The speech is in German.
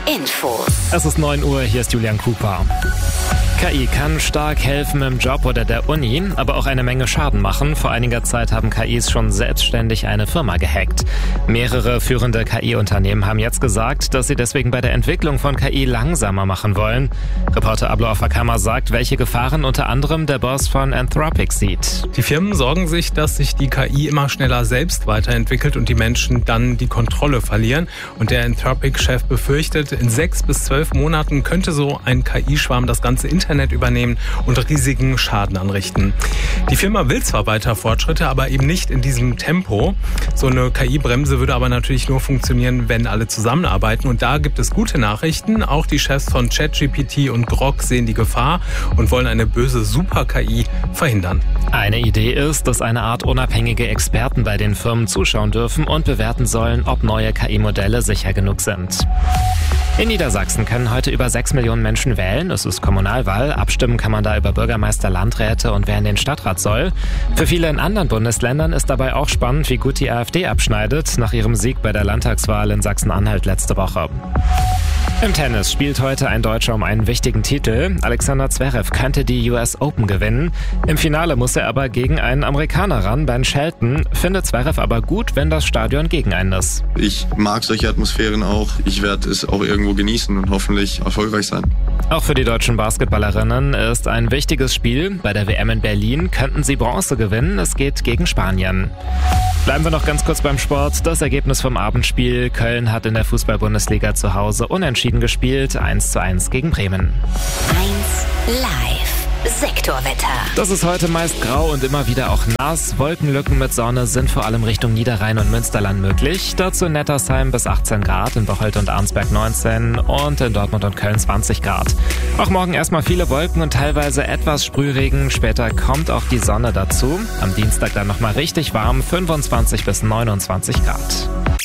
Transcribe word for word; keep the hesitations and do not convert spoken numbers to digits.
Infos. Es ist neun Uhr, hier ist Julian Cooper. K I kann stark helfen im Job oder der Uni, aber auch eine Menge Schaden machen. Vor einiger Zeit haben K Is schon selbstständig eine Firma gehackt. Mehrere führende K I-Unternehmen haben jetzt gesagt, dass sie deswegen bei der Entwicklung von K I langsamer machen wollen. Reporter Ablo Afakama sagt, welche Gefahren unter anderem der Boss von Anthropic sieht. Die Firmen sorgen sich, dass sich die K I immer schneller selbst weiterentwickelt und die Menschen dann die Kontrolle verlieren. Und der Anthropic-Chef befürchtet, in sechs bis zwölf Monaten könnte so ein K I-Schwarm das ganze Internet übernehmen und riesigen Schaden anrichten. Die Firma will zwar weiter Fortschritte, aber eben nicht in diesem Tempo. So eine K I-Bremse würde aber natürlich nur funktionieren, wenn alle zusammenarbeiten. Und da gibt es gute Nachrichten. Auch die Chefs von ChatGPT und Grok sehen die Gefahr und wollen eine böse Super-K I verhindern. Eine Idee ist, dass eine Art unabhängige Experten bei den Firmen zuschauen dürfen und bewerten sollen, ob neue K I-Modelle sicher genug sind. In Niedersachsen können heute über sechs Millionen Menschen wählen. Es ist Kommunalwahl. Abstimmen kann man da über Bürgermeister, Landräte und wer in den Stadtrat soll. Für viele in anderen Bundesländern ist dabei auch spannend, wie gut die AfD abschneidet nach ihrem Sieg bei der Landtagswahl in Sachsen-Anhalt letzte Woche. Im Tennis spielt heute ein Deutscher um einen wichtigen Titel. Alexander Zverev könnte die U S Open gewinnen. Im Finale muss er aber gegen einen Amerikaner ran, Ben Shelton. Findet Zverev aber gut, wenn das Stadion gegen einen ist. Ich mag solche Atmosphären auch. Ich werde es auch irgendwo genießen und hoffentlich erfolgreich sein. Auch für die deutschen Basketballerinnen ist ein wichtiges Spiel. Bei der W M in Berlin könnten sie Bronze gewinnen. Es geht gegen Spanien. Bleiben wir noch ganz kurz beim Sport. Das Ergebnis vom Abendspiel. Köln hat in der Fußball-Bundesliga zu Hause unentschieden gespielt. eins zu eins gegen Bremen. eins live. Sektorwetter. Das ist heute meist grau und immer wieder auch nass. Wolkenlücken mit Sonne sind vor allem Richtung Niederrhein und Münsterland möglich. Dazu in Nettersheim bis achtzehn Grad, in Bocholt und Arnsberg neunzehn und in Dortmund und Köln zwanzig Grad. Auch morgen erstmal viele Wolken und teilweise etwas Sprühregen. Später kommt auch die Sonne dazu. Am Dienstag dann nochmal richtig warm, fünfundzwanzig bis neunundzwanzig Grad.